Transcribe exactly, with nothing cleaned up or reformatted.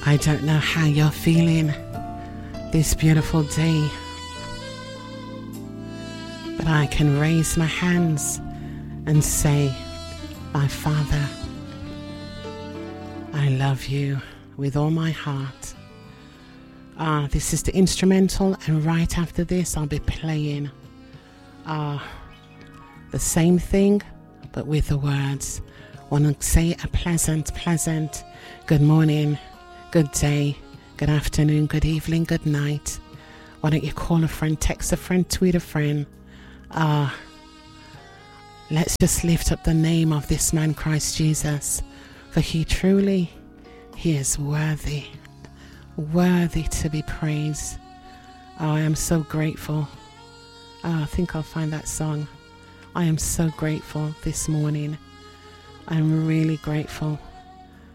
I don't know how you're feeling this beautiful day, but I can raise my hands and say, my Father, I love you with all my heart. Ah, this is the instrumental, and right after this I'll be playing ah the same thing but with the words. Want to say a pleasant, pleasant good morning, good day, good afternoon, good evening, good night. Why don't you call a friend, text a friend, tweet a friend. Ah, let's just lift up the name of this man, Christ Jesus, for he truly, he is worthy, worthy to be praised. Oh, I am so grateful. Oh, I think I'll find that song. I am so grateful this morning. I'm really grateful.